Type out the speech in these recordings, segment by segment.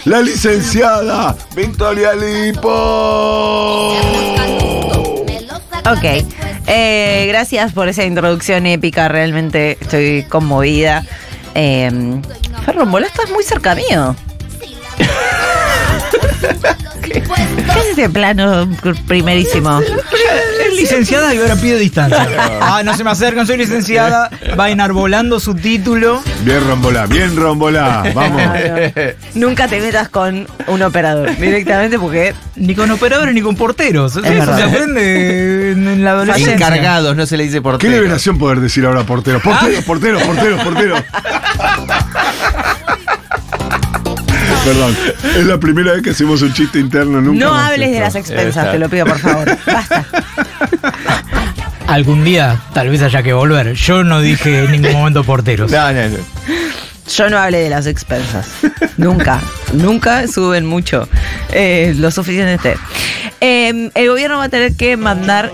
la licenciada Victoria Lipo. Ok, gracias por esa introducción épica, realmente estoy conmovida. Fer Rombolá, estás muy cerca mío. ¿Qué es ese plano primerísimo? Es licenciada y ahora pide distancia. No se me acercan, soy licenciada. Va enarbolando su título. Bien Rombolá, vamos. Nunca te metas con un operador directamente porque... Ni con operadores ni con porteros. Eso se aprende en la adolescencia. Encargados, no se le dice portero. Qué liberación poder decir ahora portero. Portero. Perdón, es la primera vez que hacemos un chiste interno. Nunca no más hables de las expensas, te lo pido por favor. Basta. Algún día tal vez haya que volver. Yo no dije en ningún momento porteros. No. Yo no hablé de las expensas. Nunca suben mucho. Lo suficiente. El gobierno va a tener que mandar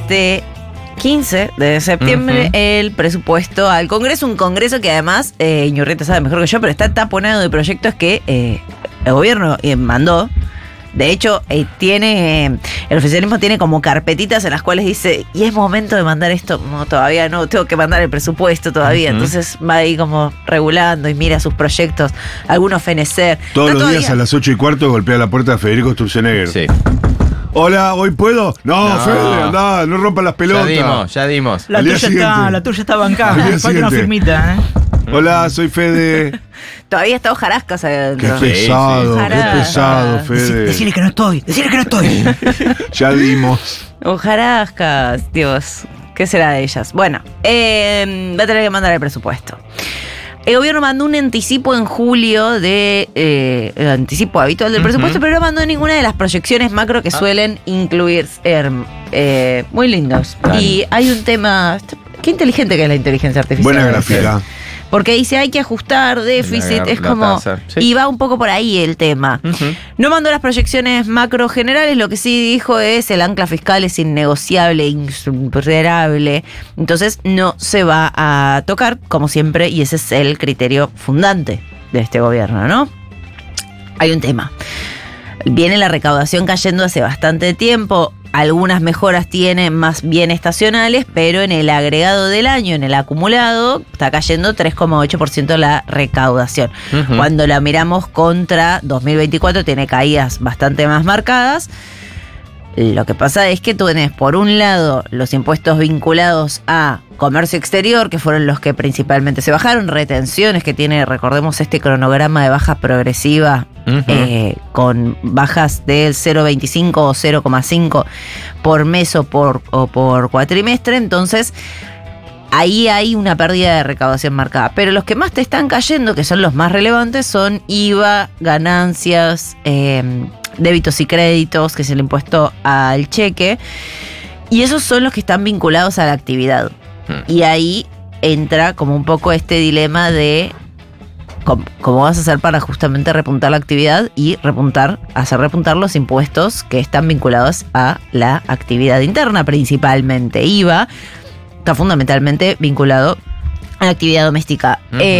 15 de septiembre el presupuesto al Congreso. Un Congreso que además, Iñurrieta sabe mejor que yo, pero está taponado de proyectos que el gobierno mandó. De hecho, el oficialismo tiene como carpetitas en las cuales dice, y es momento de mandar esto. No, todavía no, tengo que mandar el presupuesto todavía. Entonces va ahí como regulando y mira sus proyectos, algunos fenecer. Todos los días a las 8:15 golpea la puerta de Federico Sturzenegger. Sí. Hola, ¿hoy puedo? No, Fede, andá, no rompan las pelotas. Ya dimos. La tuya está bancada. Falta una firmita, Hola, soy Fede. Todavía está Hojarascas adentro. Qué pesado, Fede. Decirle que no estoy. Ya dimos. Hojarascas, Dios. ¿Qué será de ellas? Bueno, va a tener que mandar el presupuesto. El gobierno mandó un anticipo en julio el anticipo habitual del presupuesto, pero no mandó ninguna de las proyecciones macro que suelen incluir. Muy lindos. Y hay un tema. Qué inteligente que es la inteligencia artificial. Buena gráfica. Porque dice hay que ajustar déficit, es como... Sí. Y va un poco por ahí el tema. No mandó las proyecciones macro generales, lo que sí dijo es el ancla fiscal es innegociable, insuperable. Entonces no se va a tocar, como siempre, y ese es el criterio fundante de este gobierno, ¿no? Hay un tema. Viene la recaudación cayendo hace bastante tiempo. Algunas mejoras tienen más bien estacionales, pero en el agregado del año, en el acumulado, está cayendo 3,8% la recaudación. Cuando la miramos contra 2024 tiene caídas bastante más marcadas. Lo que pasa es que tú tenés, por un lado, los impuestos vinculados a comercio exterior, que fueron los que principalmente se bajaron, retenciones que tiene, recordemos, este cronograma de baja progresiva, con bajas del 0,25 o 0,5 por mes o por cuatrimestre. Entonces, ahí hay una pérdida de recaudación marcada. Pero los que más te están cayendo, que son los más relevantes, son IVA, ganancias, débitos y créditos, que es el impuesto al cheque, y esos son los que están vinculados a la actividad. Y ahí entra como un poco este dilema de cómo vas a hacer para justamente repuntar la actividad y hacer repuntar los impuestos que están vinculados a la actividad interna, principalmente. IVA está fundamentalmente vinculado a la actividad doméstica.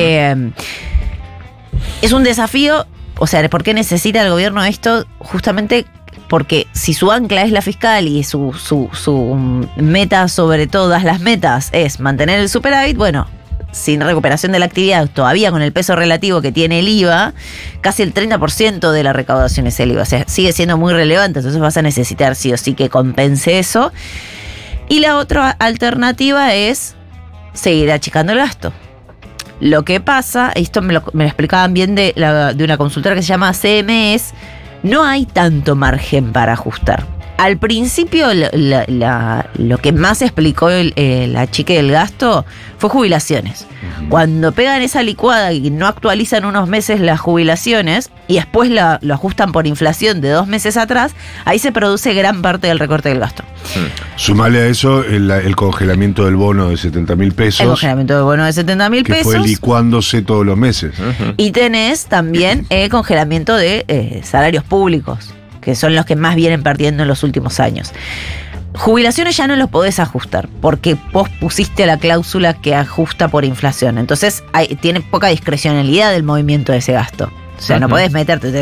Es un desafío. O sea, ¿por qué necesita el gobierno esto? Justamente porque si su ancla es la fiscal y su meta sobre todas las metas es mantener el superávit, bueno, sin recuperación de la actividad, todavía con el peso relativo que tiene el IVA, casi el 30% de la recaudación es el IVA. O sea, sigue siendo muy relevante, entonces vas a necesitar sí o sí que compense eso. Y la otra alternativa es seguir achicando el gasto. Lo que pasa, esto me lo explicaban bien de una consultora que se llama CMS, no hay tanto margen para ajustar. Al principio lo que más explicó el achique del gasto fue jubilaciones. Cuando pegan esa licuada y no actualizan unos meses las jubilaciones y después lo ajustan por inflación de 2 meses atrás, ahí se produce gran parte del recorte del gasto. Sumale a eso el congelamiento del bono de 70.000 pesos. El congelamiento del bono de 70.000 pesos. Que fue licuándose todos los meses. Y tenés también el congelamiento de salarios públicos, que son los que más vienen perdiendo en los últimos años. Jubilaciones ya no los podés ajustar, porque vos pusiste la cláusula que ajusta por inflación. Entonces tiene poca discrecionalidad el movimiento de ese gasto. O sea, no podés meterte,